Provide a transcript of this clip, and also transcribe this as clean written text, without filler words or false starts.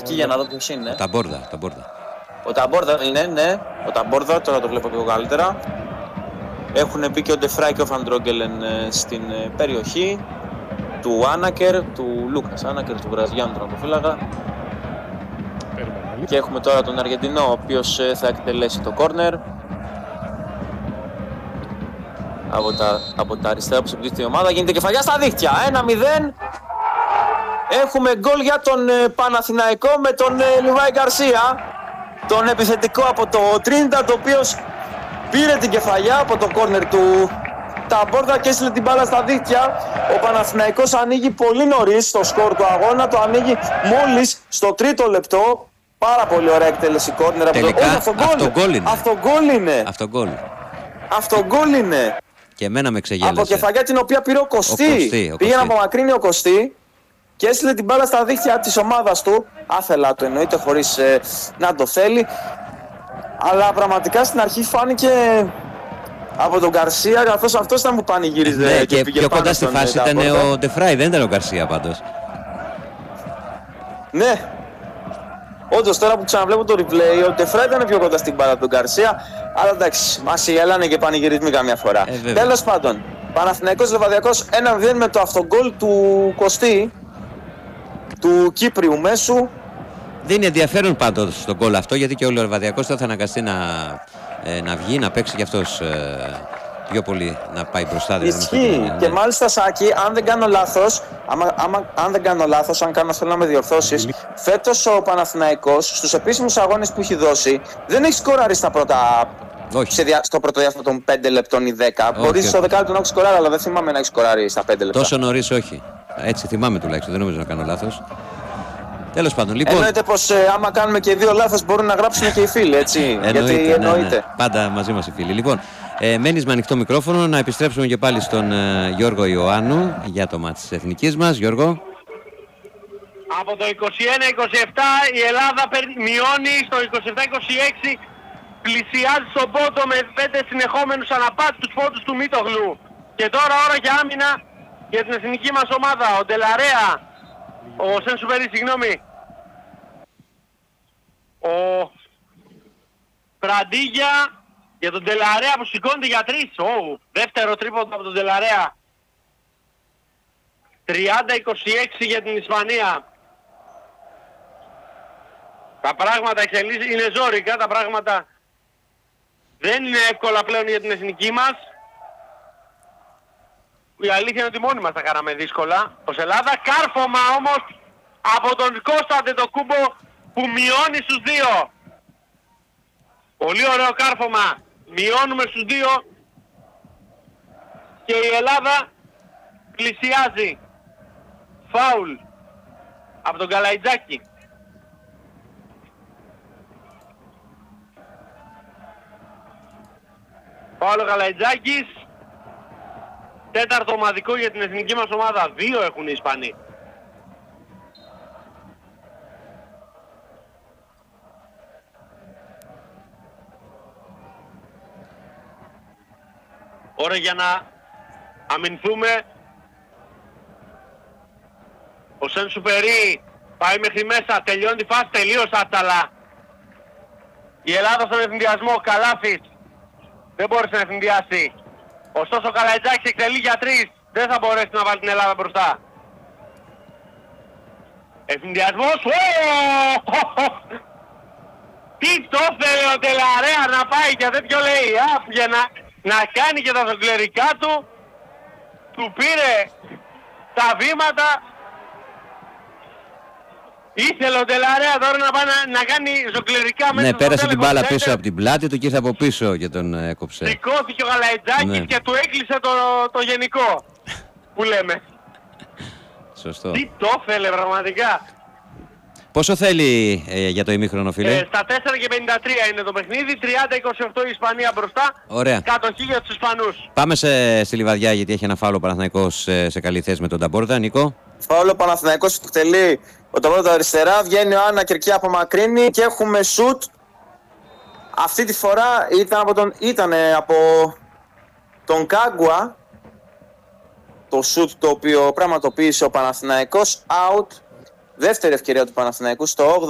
Εκεί για να δω ποιος είναι. Ταμπόρδα. Ο Ταμπόρδα είναι, ναι. Ο Ταμπόρδα, τώρα το βλέπω πιο καλύτερα. Έχουν μπει και ο Ντεφράι και ο Φαντρόγκελεν στην περιοχή του Άνακερ, του Λούκας Άνακερ, του Βραζιάνου τερματοφύλακα. Και έχουμε τώρα τον Αργεντινό, ο οποίος θα εκτελέσει το κόρνερ. Από τα αριστερά που συμπτύσσεται η ομάδα, γίνεται κεφαλιά στα δίχτυα. 1-0. Έχουμε γκολ για τον Παναθηναϊκό με τον Λιβάη Γκαρσία, τον επιθετικό από το Τρίνινταντ, ο οποίος πήρε την κεφαλιά από το κόρνερ του Ταμπόρδα και έστειλε την μπάλα στα δίχτυα. Ο Παναθηναϊκός ανοίγει πολύ νωρίς στο σκορ του αγώνα, το ανοίγει μόλις στο 3ο λεπτό. Πάρα πολύ ωραία εκτέλεση κόρνερ από το... Αυτογκόλ είναι. Και εμένα με ξεγέλασε. Από κεφαλιά την οποία πήρε ο Κωστή. Πήγαινε από μακρύνει ο Κωστή και έστειλε την μπάλα στα δίχτυα της ομάδας του. Άθελα το εννοείται, χωρίς να το θέλει. Αλλά πραγματικά στην αρχή φάνηκε από τον Γκαρσία, καθώς αυτός ήταν που πανηγύριζε. Ναι, και πιο κοντά στη φάση ήταν ο Ντεφράι, δεν ήταν ο Γκαρσία πάντως. Ναι. Όντως, τώρα που ξαναβλέπω το replay, ο Ντεφράι ήταν πιο κοντά στην μπάλα από τον Γκαρσία. Αλλά εντάξει, μας γελάνε και πανηγυρισμοί καμιά φορά. Τέλος πάντων, Παναθηναϊκός Λεβαδιακός 1-0 με το αυτογκόλ του Κωστή, του Κύπριου μέσου. Δίνει ενδιαφέρον πάντως στον γκολ αυτό, γιατί και ο Λεβαδιακός θα αναγκαστεί να βγει, να παίξει κι αυτός πιο πολύ, να πάει μπροστά. Ισχύει. Και μάλιστα, Σάκη, αν δεν κάνω λάθος, αν κάνω θέλω να με διορθώσεις, φέτος ο Παναθηναϊκός στους επίσημους αγώνες που έχει δώσει δεν έχει σκοράρει στα πρώτα. Στο πρώτο διάστημα των 5 λεπτών ή 10. Μπορεί στο δεκάλεπτο να έχει σκοράρει, αλλά δεν θυμάμαι να έχει σκοράρει στα 5 λεπτά. Τόσο νωρίς όχι. Έτσι θυμάμαι τουλάχιστον, δεν νομίζω να κάνω λάθος. Τέλος πάντων, λοιπόν. Εννοείται πως άμα κάνουμε και δύο λάθος μπορούν να γράψουν και οι φίλοι, έτσι. Γιατί εννοείται. Ναι. Πάντα μαζί μας οι φίλοι. Λοιπόν, μένεις με ανοιχτό μικρόφωνο. Να επιστρέψουμε και πάλι στον Γιώργο Ιωάννου για το μάτς της εθνικής μας. Γιώργο. Από το 21-27 η Ελλάδα μειώνει στο 27-26. Πλησιάζει στον πόντο με 5 συνεχόμενους αναπάτητους πόντους του Μίτογλου. Και τώρα ώρα για άμυνα για την εθνική μας ομάδα. Ο Ντελαρέα, ο Σενσουπερί, συγγνώμη, ο Πραντίγια για τον Ντελαρέα που σηκώνεται για 3. Δεύτερο τρίποντο από τον Ντελαρέα. 30-26 για την Ισπανία. Τα πράγματα είναι ζόρικα, τα πράγματα δεν είναι εύκολα πλέον για την εθνική μας. Η αλήθεια είναι ότι μόνοι μας τα κάναμε δύσκολα ως Ελλάδα. Κάρφωμα όμως από τον Κώστα Αντετοκούμπο που μειώνει στους 2. Πολύ ωραίο κάρφωμα. Μειώνουμε στους 2 και η Ελλάδα πλησιάζει. Φάουλ από τον Καλαϊτζάκη. Φάουλ ο Καλαϊτζάκης. Τέταρτο ομαδικό για την εθνική μας ομάδα. 2 έχουν οι Ισπανοί. Ώρα για να αμυνθούμε. Ο Σενσουπερί πάει μέχρι μέσα, τελειώνει τη φάση, τελείωσε άταλα. Η Ελλάδα στον ευθυνδιασμό, Καλάφης δεν μπόρεσε να ευθυνδιάσει. Ωστόσο ο Καλαϊτζάκης εκτελεί για 3, δεν θα μπορέσει να βάλει την Ελλάδα μπροστά. Ευθυνδιασμός, τι το θέλει ο Ντελαρέα να πάει και τέτοιο λέει, για να κάνει και τα ζωγκλερικά του. Του πήρε τα βήματα. Ήθελε ο Ντελαρέα τώρα να πάει να κάνει ζωγκλερικά μέσα. Ναι, πέρασε την μπάλα πίσω από την πλάτη του και ήρθε από πίσω και τον έκοψε. Σηκώθηκε ο Γαλαϊτζάκης και του έκλεισε το γενικό που λέμε. Σωστό. Τι το ήθελε πραγματικά. Πόσο θέλει για το ημίχρονο, φίλε? Στα 4 και 53 είναι το παιχνίδι, 30-28 η Ισπανία μπροστά. Ωραία. Κατοχή για τους Ισπανούς. Πάμε στη Λιβαδιά γιατί έχει ένα φάουλο ο Παναθηναϊκός σε καλή θέση με τον Ταμπόρδα. Νίκο. Φάουλο Παναθηναϊκός που εκτελεί ο Ταμπόρδα αριστερά, βγαίνει ο Άννα Κερκία από μακρύνη και έχουμε σουτ. Αυτή τη φορά ήταν από τον Κάγκουα το σουτ το οποίο πραγματοποίησε ο Παναθηναϊκός. Out. Δεύτερη ευκαιρία του Παναθηναϊκού στο 8ο